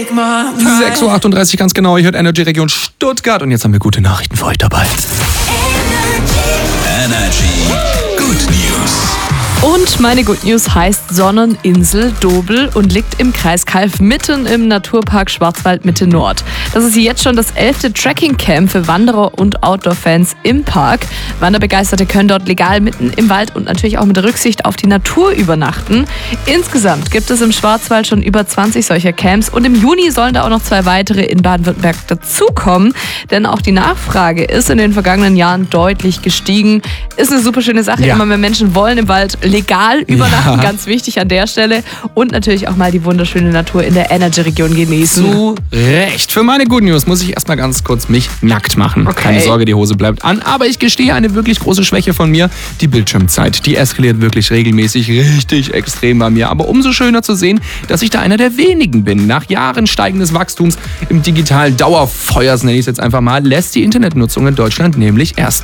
6:38 Uhr ganz genau. Ihr hört Energy Region Stuttgart. Und jetzt haben wir gute Nachrichten für euch dabei. Energy Good News. Und meine Good News heißt Sonneninsel Dobel und liegt im Kreis Calw mitten im Naturpark Schwarzwald Mitte Nord. Das ist jetzt schon das 11. Trekking-Camp für Wanderer und Outdoor-Fans im Park. Wanderbegeisterte können dort legal mitten im Wald und natürlich auch mit Rücksicht auf die Natur übernachten. Insgesamt gibt es im Schwarzwald schon über 20 solcher Camps und im Juni sollen da auch noch 2 weitere in Baden-Württemberg dazukommen. Denn auch die Nachfrage ist in den vergangenen Jahren deutlich gestiegen. Ist eine super schöne Sache. Ja. Immer mehr Menschen wollen im Wald legal übernachten, ganz wichtig an der Stelle. Und natürlich auch mal die wunderschöne Natur in der Energy-Region genießen. Zu Recht. Für meine Good News muss ich erstmal ganz kurz mich nackt machen. Okay. Keine Sorge, die Hose bleibt an. Aber ich gestehe eine wirklich große Schwäche von mir. Die Bildschirmzeit. Die eskaliert wirklich regelmäßig richtig extrem bei mir. Aber umso schöner zu sehen, dass ich da einer der wenigen bin. Nach Jahren steigendes Wachstums im digitalen Dauerfeuers, nenne ich es jetzt einfach mal, lässt die Internetnutzung in Deutschland nämlich erst